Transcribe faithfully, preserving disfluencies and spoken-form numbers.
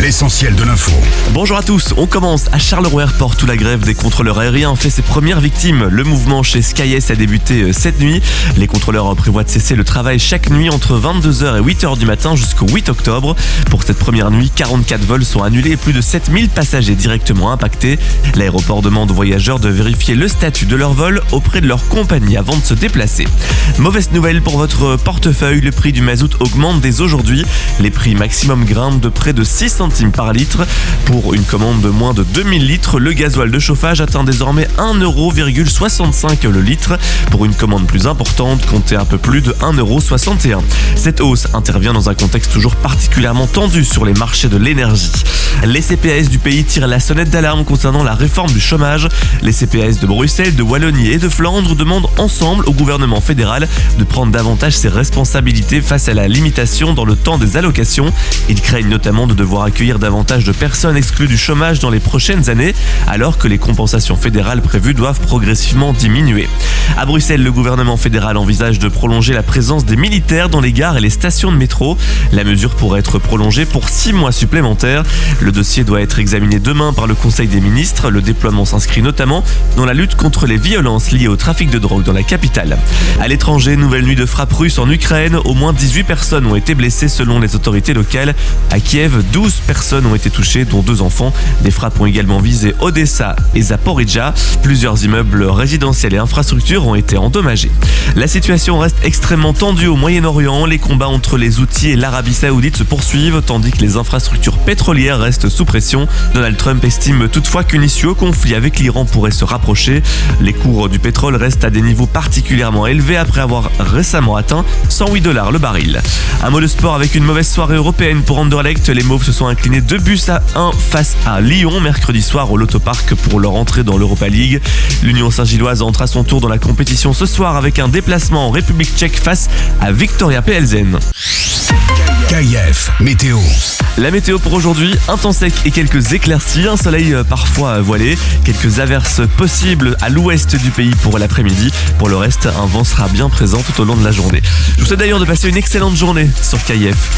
l'essentiel de l'info. Bonjour à tous, on commence à Charleroi Airport où la grève des contrôleurs aériens fait ses premières victimes. Le mouvement chez SkyS a débuté cette nuit. Les contrôleurs prévoient de cesser le travail chaque nuit entre vingt-deux heures et huit heures du matin jusqu'au huit octobre. Pour cette première nuit, quarante-quatre vols sont annulés et plus de sept mille passagers directement impactés. L'aéroport demande aux voyageurs de vérifier le statut de leur vol auprès de leur compagnie avant de se déplacer. Mauvaise nouvelle pour votre portefeuille, le prix du mazout augmente dès aujourd'hui. Les prix maximum grimpent de près de six centimes par litre. Pour une commande de moins de deux mille litres, le gasoil de chauffage atteint désormais un euro soixante-cinq le litre. Pour une commande plus importante, comptez un peu plus de un euro soixante et un. Cette hausse intervient dans un contexte toujours particulièrement tendu sur les marchés de l'énergie. Les C P A S du pays tirent la sonnette d'alarme concernant la réforme du chômage. Les C P A S de Bruxelles, de Wallonie et de Flandre demandent ensemble au gouvernement fédéral de prendre davantage ses responsabilités face à la limitation dans le temps des allocations. Ils craignent notamment de devoir accueillir davantage de personnes exclues du chômage dans les prochaines années, alors que les compensations fédérales prévues doivent progressivement diminuer. À Bruxelles, le gouvernement fédéral envisage de prolonger la présence des militaires dans les gares et les stations de métro. La mesure pourrait être prolongée pour six mois supplémentaires. Le dossier doit être examiné demain par le Conseil des ministres. Le déploiement s'inscrit notamment dans la lutte contre les violences liées au trafic de drogue dans la capitale. À l'étranger, nouvelle nuit de frappe russe en Ukraine. Au moins dix-huit personnes ont été blessées selon les autorités locales. À Kiev, douze personnes ont été touchées, dont deux enfants. Des frappes ont également visé Odessa et Zaporizhzhia. Plusieurs immeubles résidentiels et infrastructures ont été endommagés. La situation reste extrêmement tendue au Moyen-Orient. Les combats entre les Houthis et l'Arabie Saoudite se poursuivent, tandis que les infrastructures pétrolières restent sous pression. Donald Trump estime toutefois qu'une issue au conflit avec l'Iran pourrait se rapprocher. Les cours du pétrole restent à des niveaux particulièrement élevés après avoir récemment atteint cent huit dollars le baril. Un mot de sport avec une mauvaise soirée européenne pour Anderlecht. Les Mauves se sont inclinés deux buts à un face à Lyon mercredi soir au Lotto Park pour leur entrée dans l'Europa League. L'Union Saint-Gilloise entre à son tour dans la compétition ce soir avec un déplacement en République tchèque face à Viktoria Plzen. K I F Météo. La météo pour aujourd'hui, un temps sec et quelques éclaircies, un soleil parfois voilé, quelques averses possibles à l'ouest du pays pour l'après-midi. Pour le reste, un vent sera bien présent tout au long de la journée. Je vous souhaite d'ailleurs de passer une excellente journée sur K I F.